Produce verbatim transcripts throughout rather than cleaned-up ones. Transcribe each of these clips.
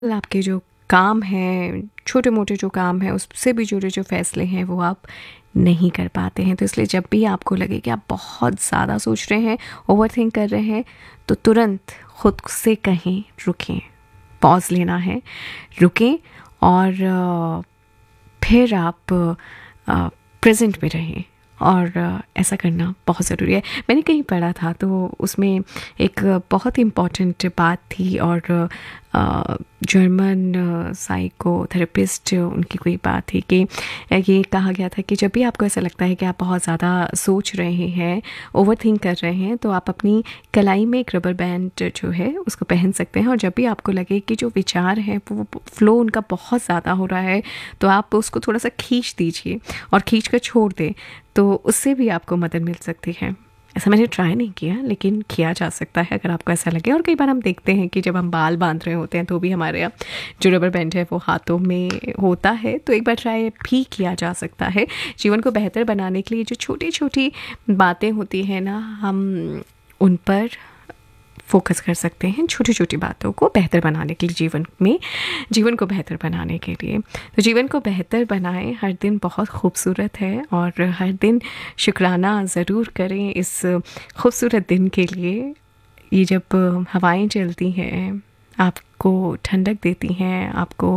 आपके जो काम हैं, छोटे-मोटे जो काम हैं, उससे भी जुड़े जो फ़ैसले हैं, वो आप नहीं कर पाते हैं। तो इसलिए जब भी आपको लगे कि आप बहुत ज़्यादा सोच रहे हैं, ओवरथिंक कर रहे हैं, तो तुरंत खुद से कहें, रुकें, पॉज़ लेना है, रुकें और अ, फिर आप अ, प्रेज़ेंट में रहें और अ, ऐसा करना बहुत ज़रूरी है। मैंने कहीं पढ़ा था, तो उसमें एक बहुत इम्पॉर्टेंट बात थी और अ, जर्मन साइकोथेरेपिस्ट उनकी कोई बात थी कि ये कहा गया था कि जब भी आपको ऐसा लगता है कि आप बहुत ज़्यादा सोच रहे हैं, ओवरथिंक कर रहे हैं, तो आप अपनी कलाई में एक रबर बैंड जो है उसको पहन सकते हैं और जब भी आपको लगे कि जो विचार हैं वो फ्लो उनका बहुत ज़्यादा हो रहा है, तो आप उसको थोड़ा-सा खींच दीजिए और खींच कर छोड़ दें, तो उससे भी आपको मदद मिल सकती है। ऐसा मैंने ट्राई नहीं किया, लेकिन किया जा सकता है अगर आपको ऐसा लगे। और कई बार हम देखते हैं कि जब हम बाल बांध रहे होते हैं तो भी हमारे यहाँ जो रबर बैंड है वो हाथों में होता है, तो एक बार ट्राई भी किया जा सकता है। जीवन को बेहतर बनाने के लिए जो छोटी-छोटी बातें होती हैं ना, हम उन पर फ़ोकस कर सकते हैं, छोटी-छोटी बातों को बेहतर बनाने के लिए जीवन में जीवन को बेहतर बनाने के लिए। तो जीवन को बेहतर बनाएँ, हर दिन बहुत खूबसूरत है और हर दिन शुक्राना ज़रूर करें इस खूबसूरत दिन के लिए। ये जब हवाएँ चलती हैं, आपको ठंडक देती हैं, आपको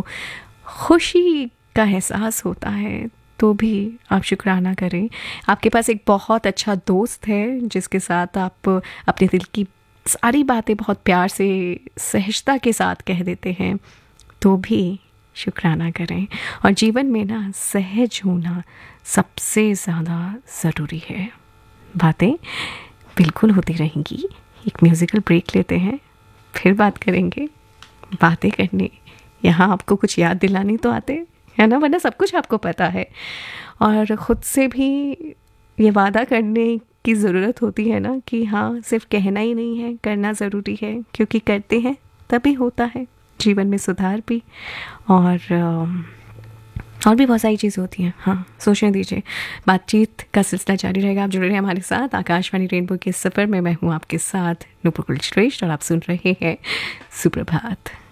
खुशी का एहसास होता है, तो भी आप शुक्राना करें। आपके पास एक बहुत अच्छा दोस्त है, जिसके साथ आप अपने दिल की सारी बातें बहुत प्यार से, सहजता के साथ कह देते हैं, तो भी शुक्राना करें। और जीवन में ना सहज होना सबसे ज़्यादा ज़रूरी है। बातें बिल्कुल होती रहेंगी, एक म्यूज़िकल ब्रेक लेते हैं, फिर बात करेंगे। बातें करने यहाँ आपको कुछ याद दिलानी तो आते है ना, वरना सब कुछ आपको पता है। और ख़ुद से भी ये वादा करने की ज़रूरत होती है ना कि हाँ, सिर्फ कहना ही नहीं है, करना ज़रूरी है, क्योंकि करते हैं तभी होता है जीवन में सुधार भी और और भी बहुत सारी चीज़ें होती हैं। हाँ, सोचने दीजिए। बातचीत का सिलसिला जारी रहेगा, आप जुड़े रहे हमारे साथ आकाशवाणी रेनबो के सफ़र में। मैं हूँ आपके साथ नूपुर कुलश्रेष्ठ और आप सुन रहे हैं सुप्रभात।